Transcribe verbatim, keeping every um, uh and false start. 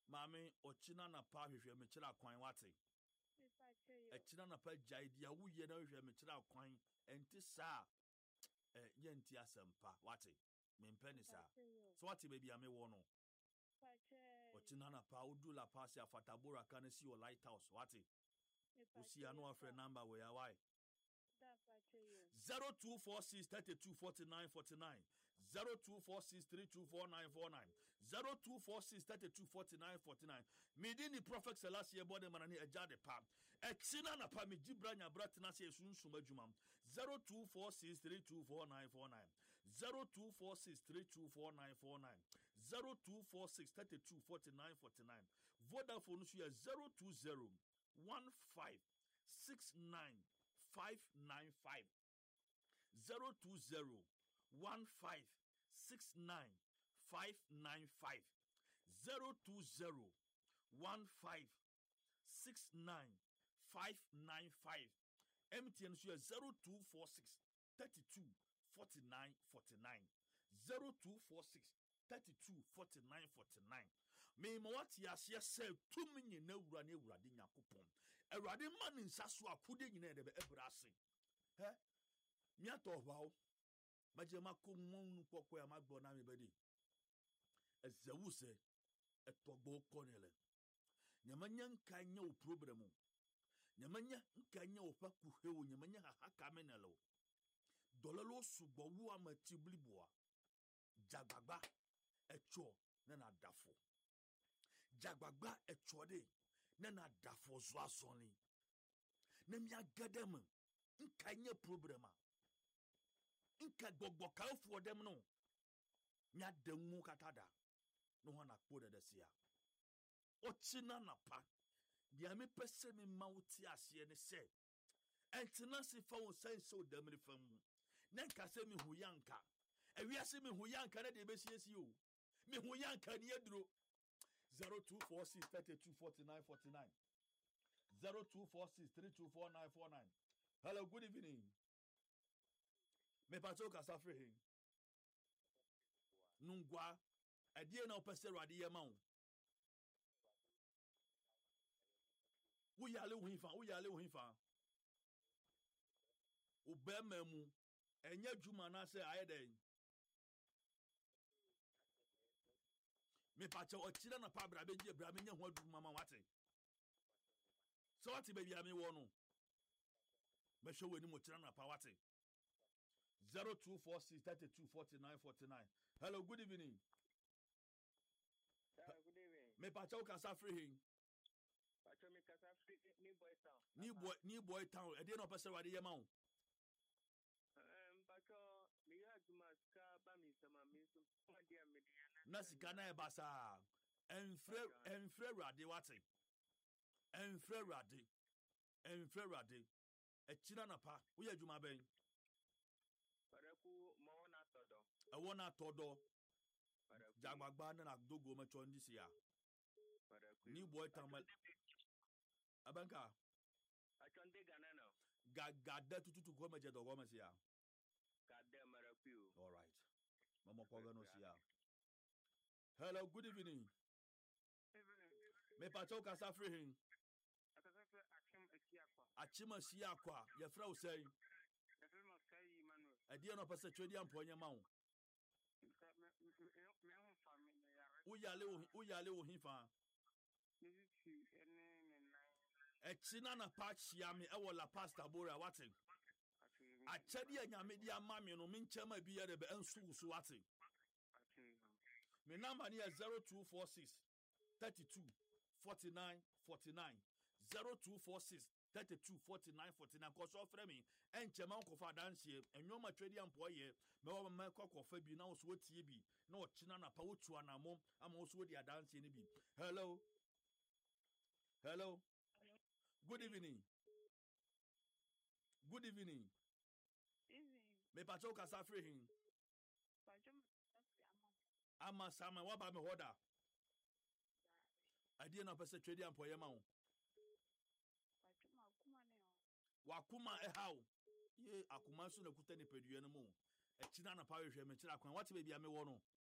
Mami ochina na pa hwehwe me kira kwan wate. Echina na pa jai dia wo ye na hwehwe me kira kwan enti sa eh ye nti asempa wate. Me mpeni sa. So wate baby ame wo no. Ochina na pa udu la pass ya Fatabora kan see your lighthouse wate. Usi anu afre number we ya why. zero two four six three two four nine four nine zero two four six three two four nine four nine zero two four six three two four nine four nine Midi ni prophet Selassie body manani ejade pa echina na pa mi gibranya bratina se sunsuma adwuma zero two four six three two four nine four nine zero two four six three two four nine four nine zero two four six three two four nine four nine Vodafone so zero two zero one five six nine five nine five zero two zero one five six nine five nine five zero two zero one five six nine five nine five M T N so zero two four six thirty two forty nine forty nine zero two four six thirty two forty nine forty nine me mo what yase say two minye na wura na ewurade nyakopon ewurade man nsa so akode nyina de be ebrase he mi atọhwawo maje makomonu kokko ya magbo na me bedi ezewu se etogbo konele nyamanya nkanya o problem nyamanya nkanya o pakuhe o nyamanya haka menelo dololo sugbo wu amatibliboa jagbagba echo na na dafo jagbagba echo de na na dafo zo asoni na mi agadem nkanya problema nka gbogbo kaufo dem no nya demu katada no hana kpoda da sia ochina na pa dia me pese me mauti ase ne se entina se fa won sense o damri fam na nka se me huyanka ewiase me huyanka na de besiesi o me huyanka ne aduro zero two four six three two four nine four nine zero two four six three two four nine four nine Hello, good evening. Me pato kasa free. Nungwa. Adie na opese radi ye ma wo. Wo yale wo hinfa, wo yale wo hinfa. Wo be memu. Enye djuma na se ayeden. Me pato o chira na pa bra beji bra me nya ho adu mama wate. So wate baby ame wo no. Me show we ni mo chira na pa wate. zero two four six three two four nine four nine Hello, good evening. Hello, good evening. Me pacho kasa free. Pacho me kasa free ni boy town. Ni boy ni boy town. E dey no pese wade yema o. Um pacho me ya juma ska ba mi sama mi so ma dia me dia na. Na sika na e basa. Enfre enfre rade wate. Enfre rade. Enfre rade. E china na pa. Wo ya juma ben. Pareku mo na todo. E wona todo. Jagbagba na dogo me chondi sia. Ni boy tamal. Abanka. Achonde ganano. Gagada tututu go me je dogo me sia. Gade maraku. All right. Mama kwa no sia. Hello, good evening. Evening. Me pacho kasa free hin. Atasafe achim esiakwa. Achima siakwa. Ye fra usay. The film of Kai Manuel. A dear no person trade and point your mouth. Uyale Uyale Hifa. A chinana patch yami, I will la pasta bora watching. I tell you, your media mammy no min chama be at the end so swatting. My number near zero two four six thirty two forty nine forty nine zero two four six. thirty-two forty-nine forty-nine cause offer me and chema ko fa dance and your trade employee me wa me ko fa bi na so tie bi na o china na pa wotu anamo am also the dance ni bi. Hello. Hello. Hello. Good evening. Good evening. Evening. Me pacho kasa free hin. Pacho ama sama wa ba me hoda. I didn't know person trade employee ma. Wakuma e how ye akuma so na kuta ni pedua no mu e china na pa hwehwe me kira kwan what baby ame wo no